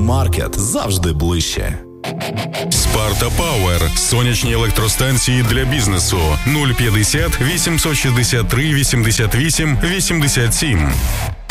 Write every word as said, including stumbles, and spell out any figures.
Маркет завжди ближче. Спарта Пауер. Сонячні електростанції для бізнесу. нуль п'ятдесят вісімсот шістдесят три вісімдесят вісім вісімдесят сім.